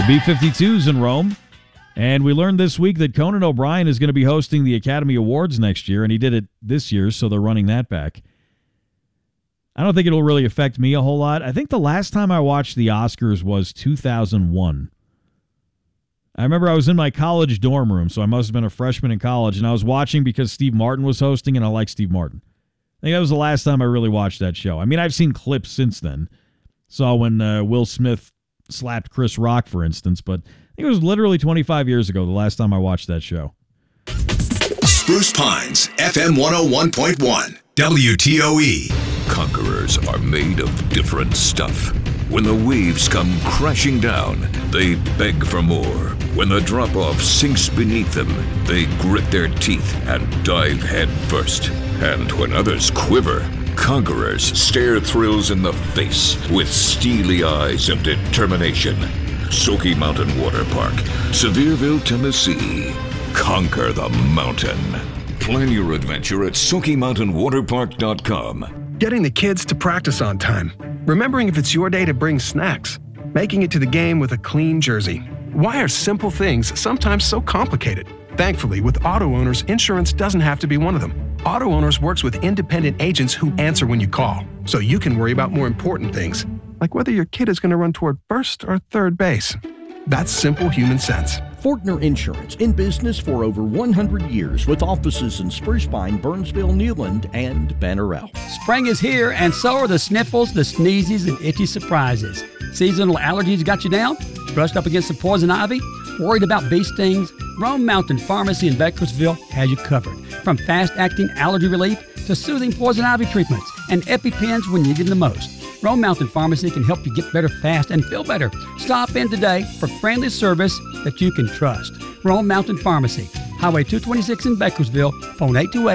B-52's in Rome. And we learned this week that Conan O'Brien is going to be hosting the Academy Awards next year, and he did it this year, so they're running that back. I don't think it'll really affect me a whole lot. I think the last time I watched the Oscars was 2001. I remember I was in my college dorm room, so I must have been a freshman in college, and I was watching because Steve Martin was hosting, and I like Steve Martin. I think that was the last time I really watched that show. I mean, I've seen clips since then. Saw when Will Smith slapped Chris Rock, for instance, but I think it was literally 25 years ago the last time I watched that show. Spruce Pines, FM 101.1, WTOE. Conquerors are made of different stuff. When the waves come crashing down, they beg for more. When the drop-off sinks beneath them, they grit their teeth and dive head first. And when others quiver, conquerors stare thrills in the face with steely eyes and determination. Smoky Mountain Water Park, Sevierville, Tennessee. Conquer the mountain. Plan your adventure at SmokyMountainWaterPark.com. Getting the kids to practice on time. Remembering if it's your day to bring snacks. Making it to the game with a clean jersey. Why are simple things sometimes so complicated? Thankfully, with Auto Owners, insurance doesn't have to be one of them. Auto Owners works with independent agents who answer when you call, so you can worry about more important things, like whether your kid is going to run toward first or third base. That's simple human sense. Fortner Insurance, in business for over 100 years with offices in Spruce Pine, Burnsville, Newland, and Banner Elk. Spring is here, and so are the sniffles, the sneezes, and itchy surprises. Seasonal allergies got you down? Brushed up against the poison ivy? Worried about bee stings? Rome Mountain Pharmacy in Bakersville has you covered. From fast-acting allergy relief to soothing poison ivy treatments and EpiPens when you need them the most. Rome Mountain Pharmacy can help you get better fast and feel better. Stop in today for friendly service that you can trust. Rome Mountain Pharmacy, Highway 226 in Bakersville, phone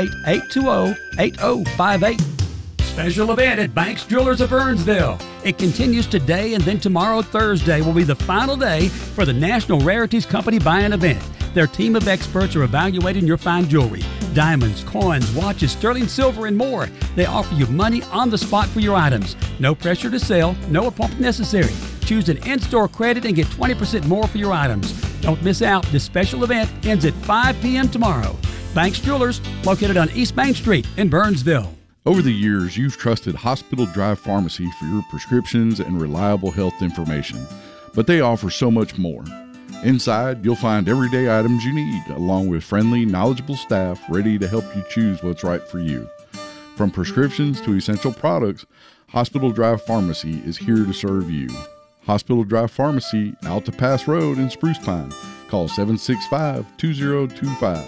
828-820-8058. Special event at Banks Jewelers of Burnsville. It continues today, and then tomorrow, Thursday, will be the final day for the National Rarities Company Buy-In event. Their team of experts are evaluating your fine jewelry. Diamonds, coins, watches, sterling silver, and more. They offer you money on the spot for your items. No pressure to sell, no appointment necessary. Choose an in-store credit and get 20% more for your items. Don't miss out. This special event ends at 5 p.m. tomorrow. Banks Jewelers, located on East Main Street in Burnsville. Over the years, you've trusted Hospital Drive Pharmacy for your prescriptions and reliable health information, but they offer so much more. Inside, you'll find everyday items you need, along with friendly, knowledgeable staff ready to help you choose what's right for you. From prescriptions to essential products, Hospital Drive Pharmacy is here to serve you. Hospital Drive Pharmacy, Alta Pass Road in Spruce Pine. Call 765-2025.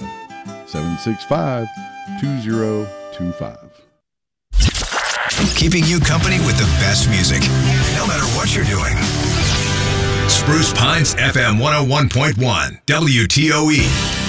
765-2025. Keeping you company with the best music, no matter what you're doing. Spruce Pines FM 101.1, WTOE.